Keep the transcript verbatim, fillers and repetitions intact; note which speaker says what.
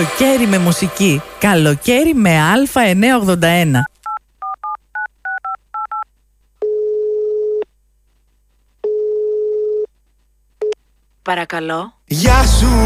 Speaker 1: Καλοκαίρι με μουσική. Καλοκαίρι με Α εννιακόσια ογδόντα ένα.
Speaker 2: Παρακαλώ.
Speaker 3: Γεια σου.